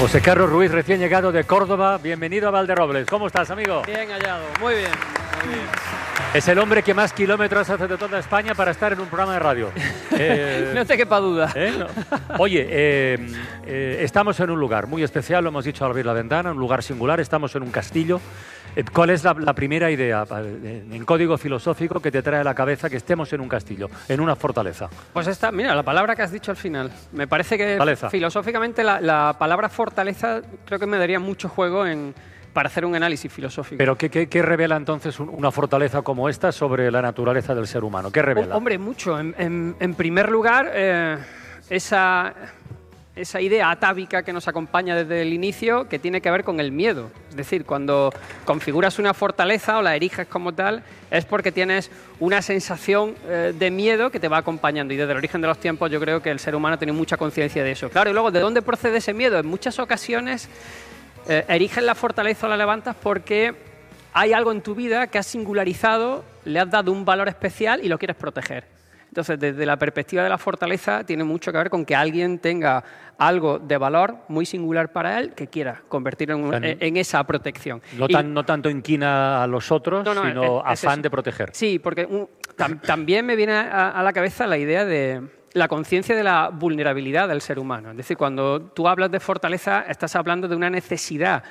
José Carlos Ruiz, recién llegado de Córdoba. Bienvenido a Valderrobles. ¿Cómo estás, amigo? Bien hallado, muy bien, muy bien. Es el hombre que más kilómetros hace de toda España para estar en un programa de radio. No te quepa duda. No. Oye, estamos en un lugar muy especial, lo hemos dicho al abrir la ventana, un lugar singular, estamos en un castillo. ¿Cuál es la primera idea en código filosófico que te trae a la cabeza que estemos en un castillo, en una fortaleza? Pues esta, mira, la palabra que has dicho al final. Me parece que Fortaleza. Filosóficamente la palabra fortaleza creo que me daría mucho juego para hacer un análisis filosófico. ¿Pero qué revela entonces una fortaleza como esta sobre la naturaleza del ser humano? ¿Qué revela? Hombre, mucho. En primer lugar, esa idea atávica que nos acompaña desde el inicio, que tiene que ver con el miedo. Es decir, cuando configuras una fortaleza o la eriges como tal, es porque tienes una sensación de miedo que te va acompañando. Y desde el origen de los tiempos yo creo que el ser humano tiene mucha conciencia de eso. Claro, y luego, ¿de dónde procede ese miedo? En muchas ocasiones eriges la fortaleza o la levantas porque hay algo en tu vida que has singularizado, le has dado un valor especial y lo quieres proteger. Entonces, desde la perspectiva de la fortaleza, tiene mucho que ver con que alguien tenga algo de valor muy singular para él que quiera convertir en esa protección. No tanto inquina a los otros, sino afán de proteger. Sí, porque también me viene a la cabeza la idea de la conciencia de la vulnerabilidad del ser humano. Es decir, cuando tú hablas de fortaleza, estás hablando de una necesidad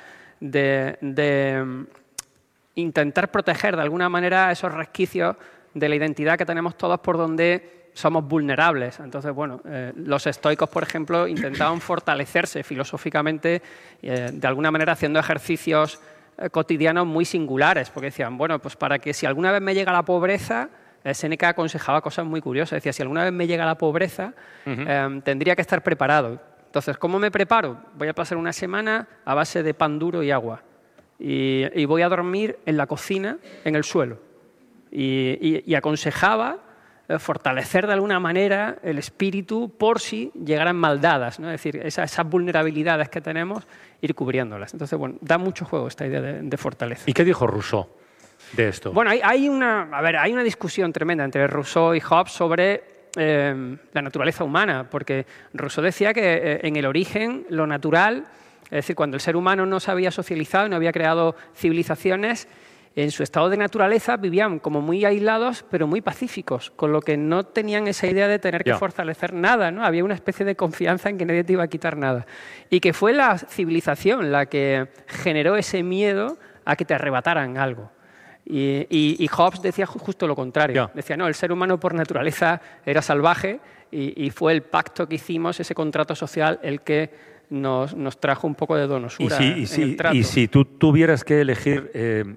de intentar proteger de alguna manera esos resquicios de la identidad que tenemos todos por donde somos vulnerables. Entonces, bueno, los estoicos, por ejemplo, intentaban fortalecerse filosóficamente, de alguna manera haciendo ejercicios cotidianos muy singulares, porque decían, bueno, pues para que si alguna vez me llega la pobreza, Séneca aconsejaba cosas muy curiosas. Decía, si alguna vez me llega la pobreza, tendría que estar preparado. Entonces, ¿cómo me preparo? Voy a pasar una semana a base de pan duro y agua. Y voy a dormir en la cocina, en el suelo. Y aconsejaba fortalecer de alguna manera el espíritu por si llegaran maldadas, ¿no? Es decir, esas vulnerabilidades que tenemos, ir cubriéndolas. Entonces, bueno, da mucho juego esta idea de fortaleza. ¿Y qué dijo Rousseau de esto? Bueno, hay una discusión tremenda entre Rousseau y Hobbes sobre la naturaleza humana, porque Rousseau decía que en el origen lo natural, es decir, cuando el ser humano no se había socializado y no había creado civilizaciones, en su estado de naturaleza vivían como muy aislados, pero muy pacíficos, con lo que no tenían esa idea de tener que fortalecer nada, ¿no? Había una especie de confianza en que nadie te iba a quitar nada. Y que fue la civilización la que generó ese miedo a que te arrebataran algo. Y Hobbes decía justo lo contrario. Decía, no, el ser humano por naturaleza era salvaje y fue el pacto que hicimos, ese contrato social, el que nos trajo un poco de donosura en el trato. Y si tú tuvieras que elegir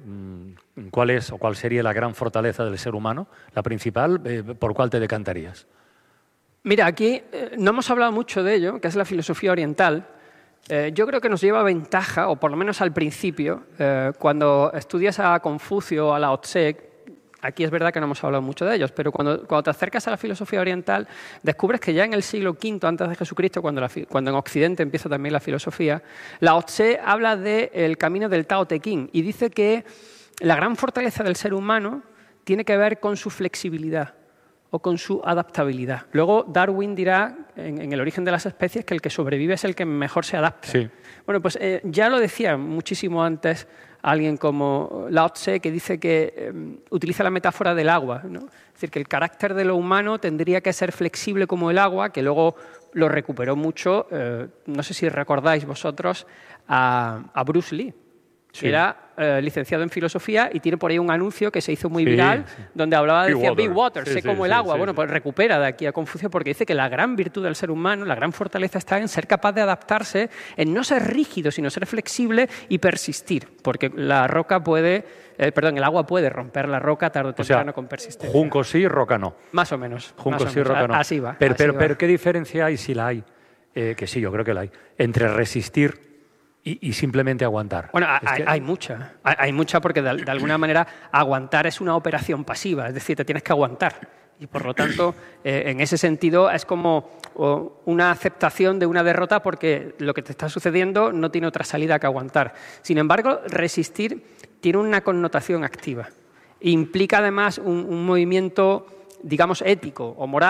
cuál sería la gran fortaleza del ser humano, la principal, ¿por cuál te decantarías? Mira, aquí no hemos hablado mucho de ello, que es la filosofía oriental. Yo creo que nos lleva ventaja, o por lo menos al principio, cuando estudias a Confucio o a Lao Tse. Aquí es verdad que no hemos hablado mucho de ellos, pero cuando te acercas a la filosofía oriental, descubres que ya en el siglo V antes de Jesucristo, cuando en Occidente empieza también la filosofía, Lao Tse habla del camino del Tao Te Ching y dice que la gran fortaleza del ser humano tiene que ver con su flexibilidad o con su adaptabilidad. Luego Darwin dirá, en el origen de las especies, que el que sobrevive es el que mejor se adapta. Sí. Bueno, pues ya lo decía muchísimo antes alguien como Lao Tse, que dice que utiliza la metáfora del agua, ¿no? Es decir, que el carácter de lo humano tendría que ser flexible como el agua, que luego lo recuperó mucho, no sé si recordáis vosotros, a Bruce Lee. Sí. Era licenciado en filosofía y tiene por ahí un anuncio que se hizo muy viral, donde hablaba, decía, be water, sé como el agua. Bueno, pues recupera de aquí a Confucio porque dice que la gran virtud del ser humano, la gran fortaleza está en ser capaz de adaptarse, en no ser rígido, sino ser flexible y persistir, porque la roca puede, el agua puede romper la roca tarde o temprano con persistencia. Junco sí, roca no. Más o menos. Junco sí, roca no. Así va. Pero ¿qué diferencia hay, si la hay, que sí, yo creo que la hay, entre resistir y simplemente aguantar? Bueno, hay mucha. Hay mucha porque de alguna manera aguantar es una operación pasiva, es decir, te tienes que aguantar. Y por lo tanto, en ese sentido, es como una aceptación de una derrota porque lo que te está sucediendo no tiene otra salida que aguantar. Sin embargo, resistir tiene una connotación activa. Implica además un movimiento, digamos, ético o moral,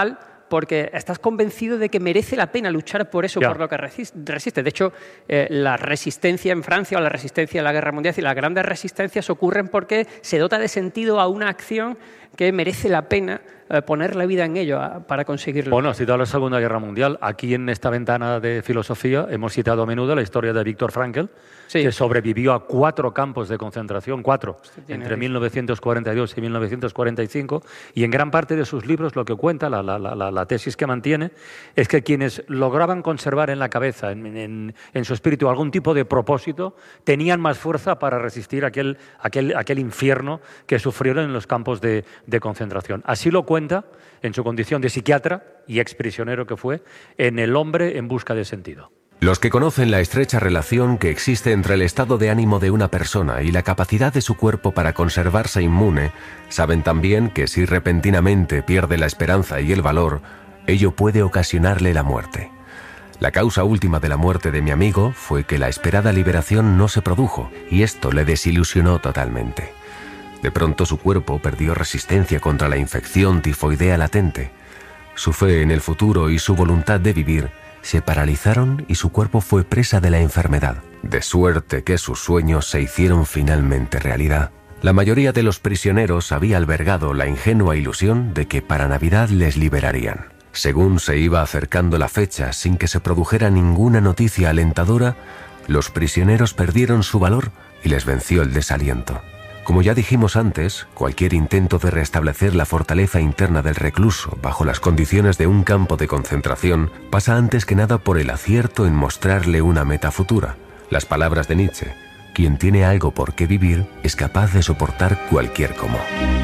porque estás convencido de que merece la pena luchar por eso, por lo que resiste. De hecho, la resistencia en Francia o la resistencia en la Guerra Mundial, y las grandes resistencias ocurren porque se dota de sentido a una acción que merece la pena poner la vida en ello para conseguirlo. Bueno, has citado la Segunda Guerra Mundial. Aquí en esta ventana de filosofía hemos citado a menudo la historia de Viktor Frankl, que sobrevivió a 4 campos de concentración, 4, entre 1942 y 1945, y en gran parte de sus libros lo que cuenta, la tesis que mantiene, es que quienes lograban conservar en la cabeza, en su espíritu, algún tipo de propósito, tenían más fuerza para resistir aquel infierno que sufrieron en los campos de concentración. Así lo cuenta en su condición de psiquiatra y exprisionero que fue, en El hombre en busca de sentido. Los que conocen la estrecha relación que existe entre el estado de ánimo de una persona y la capacidad de su cuerpo para conservarse inmune, saben también que si repentinamente pierde la esperanza y el valor, ello puede ocasionarle la muerte. La causa última de la muerte de mi amigo fue que la esperada liberación no se produjo, y esto le desilusionó totalmente. De pronto su cuerpo perdió resistencia contra la infección tifoidea latente. Su fe en el futuro y su voluntad de vivir se paralizaron y su cuerpo fue presa de la enfermedad, de suerte que sus sueños se hicieron finalmente realidad. La mayoría de los prisioneros había albergado la ingenua ilusión de que para Navidad les liberarían. Según se iba acercando la fecha sin que se produjera ninguna noticia alentadora, los prisioneros perdieron su valor y les venció el desaliento. Como ya dijimos antes, cualquier intento de restablecer la fortaleza interna del recluso bajo las condiciones de un campo de concentración pasa antes que nada por el acierto en mostrarle una meta futura. Las palabras de Nietzsche: quien tiene algo por qué vivir es capaz de soportar cualquier cómo.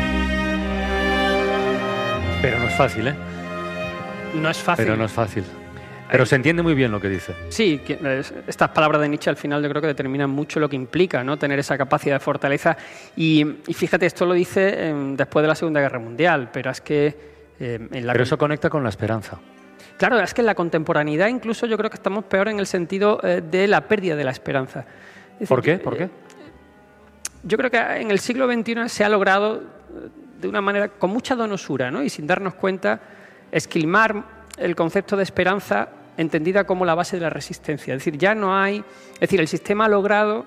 Pero no es fácil, ¿eh? No es fácil. Pero no es fácil. Pero se entiende muy bien lo que dice. Sí, estas palabras de Nietzsche al final yo creo que determinan mucho lo que implica, ¿no?, tener esa capacidad de fortaleza. Y fíjate, esto lo dice después de la Segunda Guerra Mundial, pero es que... Pero eso conecta con la esperanza. Claro, es que en la contemporaneidad incluso yo creo que estamos peor en el sentido de la pérdida de la esperanza. Es decir, ¿Por qué? ¿Por qué? Yo creo que en el siglo XXI se ha logrado de una manera con mucha donosura, ¿no?, y sin darnos cuenta, esquilmar el concepto de esperanza entendida como la base de la resistencia. Es decir, ya no hay... Es decir, el sistema ha logrado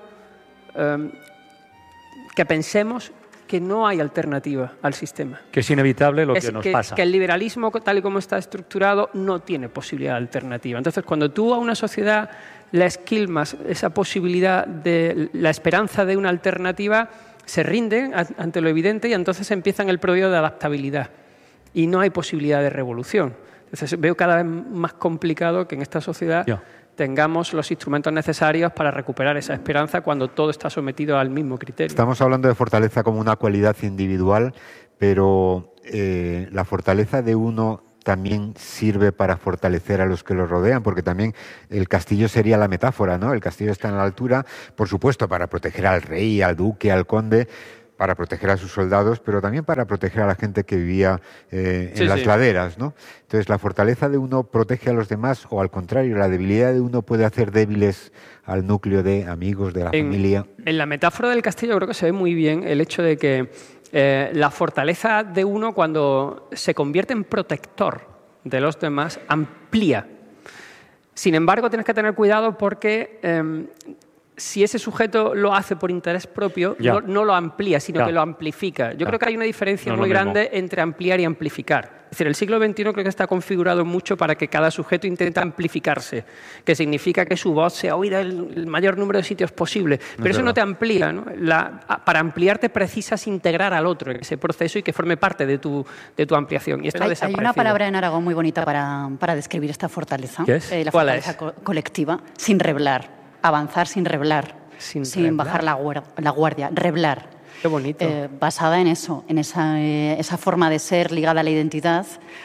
que pensemos que no hay alternativa al sistema. Que es inevitable lo que nos pasa. Que el liberalismo, tal y como está estructurado, no tiene posibilidad de alternativa. Entonces, cuando tú a una sociedad le esquilmas esa posibilidad de la esperanza de una alternativa, se rinden ante lo evidente y entonces empiezan el periodo de adaptabilidad. Y no hay posibilidad de revolución. Entonces veo cada vez más complicado que en esta sociedad tengamos los instrumentos necesarios para recuperar esa esperanza cuando todo está sometido al mismo criterio. Estamos hablando de fortaleza como una cualidad individual, pero la fortaleza de uno también sirve para fortalecer a los que lo rodean, porque también el castillo sería la metáfora, ¿no? El castillo está en la altura, por supuesto, para proteger al rey, al duque, al conde, para proteger a sus soldados, pero también para proteger a la gente que vivía en las laderas, ¿no? Entonces, la fortaleza de uno protege a los demás, o al contrario, la debilidad de uno puede hacer débiles al núcleo de amigos, de la familia. En la metáfora del castillo creo que se ve muy bien el hecho de que la fortaleza de uno, cuando se convierte en protector de los demás, amplía. Sin embargo, tienes que tener cuidado porque... si ese sujeto lo hace por interés propio, no lo amplía, sino que lo amplifica. Yo creo que hay una diferencia muy grande entre ampliar y amplificar. Es decir, el siglo XXI creo que está configurado mucho para que cada sujeto intente amplificarse, que significa que su voz sea oída en el mayor número de sitios posible. Pero eso no te amplía, ¿no? Para ampliarte precisas integrar al otro en ese proceso y que forme parte de tu ampliación. Y esto hay una palabra en Aragón muy bonita para describir esta fortaleza. ¿Qué es? La fortaleza colectiva, sin reblar. Avanzar sin reblar, sin bajar la guardia, reblar. Qué bonito. Basada en eso, en esa forma de ser ligada a la identidad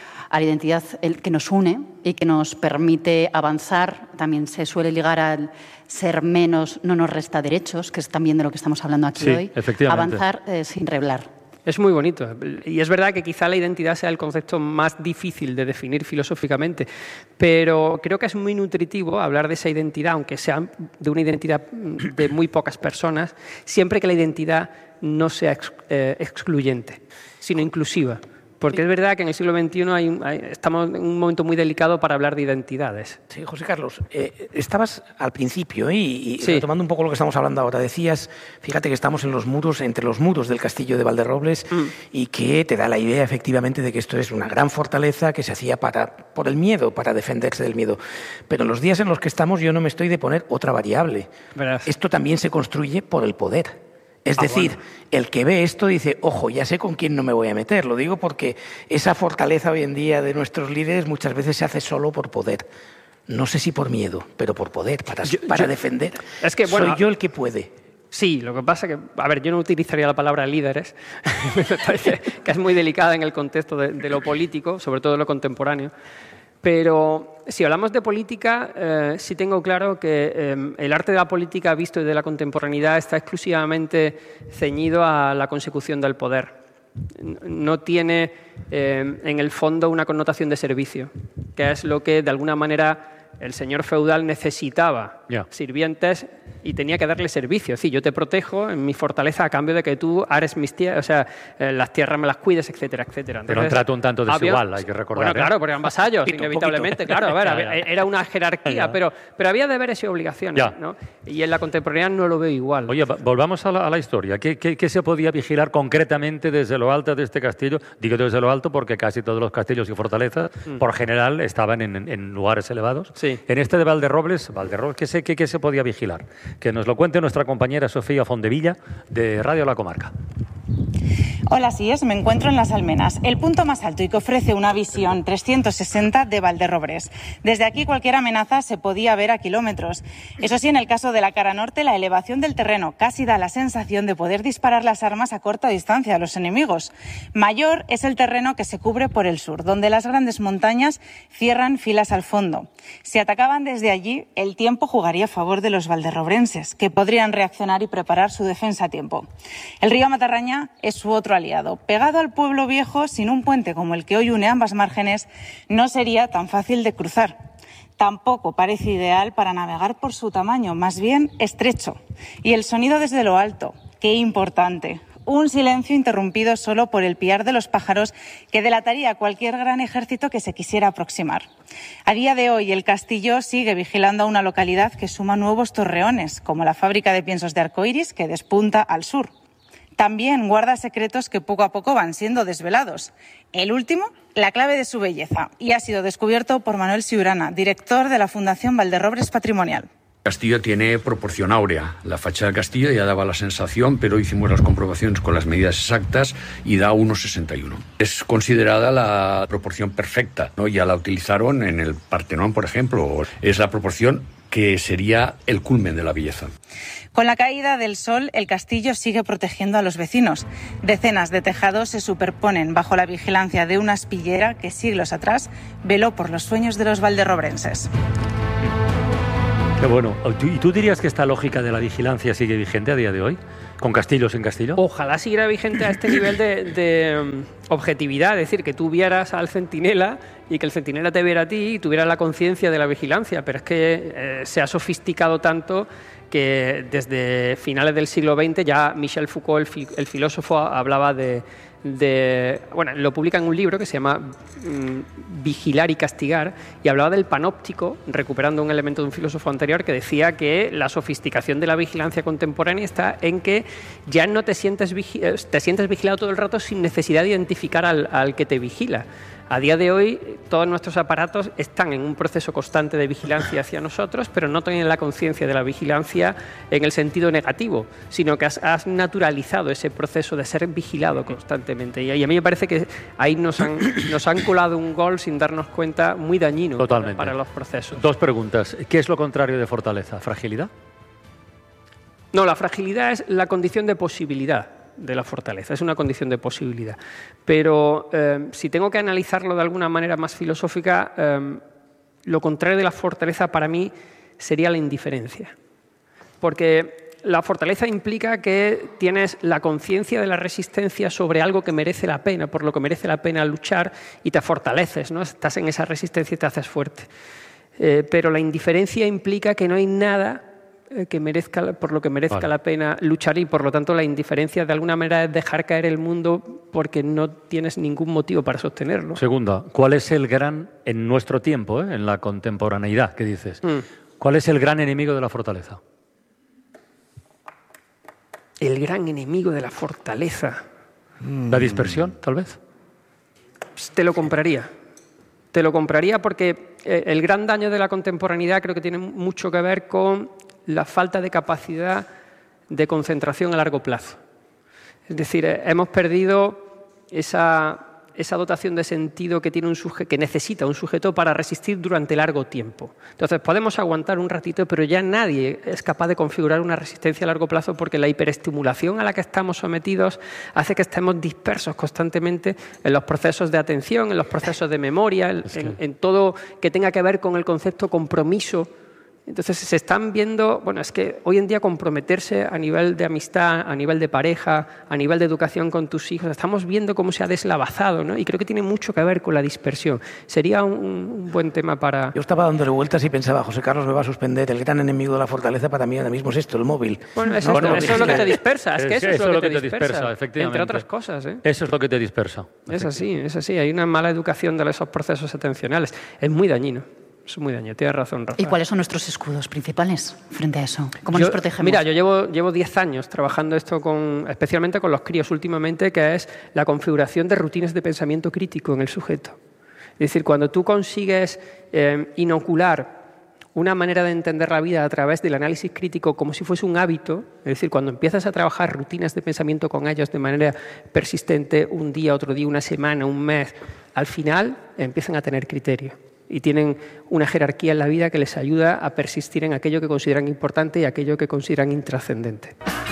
que nos une y que nos permite avanzar. También se suele ligar al ser menos, no nos resta derechos, que es también de lo que estamos hablando aquí hoy. Efectivamente. Avanzar sin reblar. Es muy bonito. Y es verdad que quizá la identidad sea el concepto más difícil de definir filosóficamente, pero creo que es muy nutritivo hablar de esa identidad, aunque sea de una identidad de muy pocas personas, siempre que la identidad no sea excluyente, sino inclusiva. Porque es verdad que en el siglo XXI estamos en un momento muy delicado para hablar de identidades. Sí, José Carlos, estabas al principio y Sí. retomando un poco lo que estamos hablando ahora, decías, fíjate que estamos entre los muros del castillo de Valderrobles y que te da la idea efectivamente de que esto es una gran fortaleza que se hacía por el miedo, para defenderse del miedo. Pero en los días en los que estamos yo no me estoy de poner otra variable. Verás. Esto también se construye por el poder. Es decir, el que ve esto dice, ojo, ya sé con quién no me voy a meter. Lo digo porque esa fortaleza hoy en día de nuestros líderes muchas veces se hace solo por poder. No sé si por miedo, pero por poder, para defender. Es que, bueno, soy yo el que puede. Sí, lo que pasa que, a ver, yo no utilizaría la palabra líderes, me parece que es muy delicada en el contexto de lo político, sobre todo de lo contemporáneo. Pero si hablamos de política, sí tengo claro que el arte de la política visto desde la contemporaneidad está exclusivamente ceñido a la consecución del poder. No tiene en el fondo una connotación de servicio, que es lo que de alguna manera el señor feudal necesitaba sirvientes y tenía que darle servicio. Es decir, yo te protejo en mi fortaleza a cambio de que tú ares mis tierras, o sea, las tierras me las cuides, etcétera, etcétera. Entonces, pero un trato un tanto desigual, hay que recordar. Bueno, claro, porque eran vasallos, inevitablemente, claro. A ver, era una jerarquía, pero había deberes y obligaciones, ¿no? Y en la contemporaneidad no lo veo igual. Oye, volvamos a la historia. ¿Qué se podía vigilar concretamente desde lo alto de este castillo? Digo desde lo alto porque casi todos los castillos y fortalezas, por general, estaban en lugares elevados. Sí. En este de Valderrobles, ¿qué se podía vigilar? Que nos lo cuente nuestra compañera Sofía Fondevilla, de Radio La Comarca. Hola, así es, me encuentro en Las Almenas, el punto más alto y que ofrece una visión 360 de Valderrobles. Desde aquí cualquier amenaza se podía ver a kilómetros. Eso sí, en el caso de la cara norte, la elevación del terreno casi da la sensación de poder disparar las armas a corta distancia a los enemigos. Mayor es el terreno que se cubre por el sur, donde las grandes montañas cierran filas al fondo. Si atacaban desde allí, el tiempo jugaría a favor de los valderrobrenses, que podrían reaccionar y preparar su defensa a tiempo. El río Matarraña es su otro aliado. Pegado al pueblo viejo, sin un puente como el que hoy une ambas márgenes, no sería tan fácil de cruzar. Tampoco parece ideal para navegar por su tamaño, más bien estrecho. Y el sonido desde lo alto, qué importante. Un silencio interrumpido solo por el piar de los pájaros que delataría a cualquier gran ejército que se quisiera aproximar. A día de hoy, el castillo sigue vigilando a una localidad que suma nuevos torreones, como la fábrica de piensos de Arcoiris, que despunta al sur. También guarda secretos que poco a poco van siendo desvelados. El último, la clave de su belleza, y ha sido descubierto por Manuel Siurana, director de la Fundación Valderrobres Patrimonial. El castillo tiene proporción áurea. La fachada del castillo ya daba la sensación, pero hicimos las comprobaciones con las medidas exactas y da 1,61. Es considerada la proporción perfecta, ¿no? Ya la utilizaron en el Partenón, por ejemplo. Es la proporción que sería el culmen de la belleza. Con la caída del sol, el castillo sigue protegiendo a los vecinos. Decenas de tejados se superponen bajo la vigilancia de una aspillera que siglos atrás veló por los sueños de los valderrobrenses. Qué bueno. ¿Y tú dirías que esta lógica de la vigilancia sigue vigente a día de hoy? ¿Con castillo sin castillo? Ojalá siguiera vigente a este nivel de objetividad, es decir, que tú vieras al centinela y que el centinela te viera a ti y tuviera la conciencia de la vigilancia, pero es que se ha sofisticado tanto que desde finales del siglo XX ya Michel Foucault, el filósofo, hablaba bueno, lo publica en un libro que se llama Vigilar y castigar, y hablaba del panóptico, recuperando un elemento de un filósofo anterior que decía que la sofisticación de la vigilancia contemporánea está en que ya no te sientes vigilado todo el rato sin necesidad de identificar al que te vigila. A día de hoy, todos nuestros aparatos están en un proceso constante de vigilancia hacia nosotros, pero no tienen la conciencia de la vigilancia en el sentido negativo, sino que has naturalizado ese proceso de ser vigilado constantemente. Y a mí me parece que ahí nos han colado un gol sin darnos cuenta muy dañino para los procesos. Dos preguntas. ¿Qué es lo contrario de fortaleza? ¿Fragilidad? No, la fragilidad es la condición de posibilidad de la fortaleza, es una condición de posibilidad. Pero si tengo que analizarlo de alguna manera más filosófica, lo contrario de la fortaleza para mí sería la indiferencia. Porque la fortaleza implica que tienes la conciencia de la resistencia sobre algo que merece la pena, por lo que merece la pena luchar, y te fortaleces, ¿no? Estás en esa resistencia y te haces fuerte. Pero la indiferencia implica que no hay nada por lo que merezca la pena luchar, y por lo tanto la indiferencia de alguna manera es dejar caer el mundo porque no tienes ningún motivo para sostenerlo. Segunda, ¿cuál es el gran, en nuestro tiempo, en la contemporaneidad, que dices, cuál es el gran enemigo de la fortaleza? El gran enemigo de la fortaleza. ¿La dispersión, tal vez? Pues te lo compraría. Te lo compraría porque el gran daño de la contemporaneidad creo que tiene mucho que ver con la falta de capacidad de concentración a largo plazo. Es decir, hemos perdido esa dotación de sentido que tiene que necesita un sujeto para resistir durante largo tiempo. Entonces, podemos aguantar un ratito, pero ya nadie es capaz de configurar una resistencia a largo plazo porque la hiperestimulación a la que estamos sometidos hace que estemos dispersos constantemente en los procesos de atención, en los procesos de memoria, en todo que tenga que ver con el concepto compromiso. Entonces se están viendo, es que hoy en día comprometerse a nivel de amistad, a nivel de pareja, a nivel de educación con tus hijos, estamos viendo cómo se ha deslavazado, ¿no? Y creo que tiene mucho que ver con la dispersión. Sería un buen tema para... Yo estaba dándole vueltas y pensaba, José Carlos me va a suspender, el gran enemigo de la fortaleza para mí ahora mismo es esto, el móvil. Bueno, eso es lo que te dispersa, es que eso es lo que te dispersa, efectivamente. Entre otras cosas. Eso es lo que te dispersa. Es así, hay una mala educación de esos procesos atencionales. Es muy dañino. Es muy dañino, tienes razón, Rafa. ¿Y cuáles son nuestros escudos principales frente a eso? ¿Cómo nos protegemos? Mira, yo llevo 10 años trabajando esto especialmente con los críos últimamente, que es la configuración de rutinas de pensamiento crítico en el sujeto. Es decir, cuando tú consigues inocular una manera de entender la vida a través del análisis crítico como si fuese un hábito, es decir, cuando empiezas a trabajar rutinas de pensamiento con ellos de manera persistente, un día, otro día, una semana, un mes, al final empiezan a tener criterio. Y tienen una jerarquía en la vida que les ayuda a persistir en aquello que consideran importante y aquello que consideran intrascendente.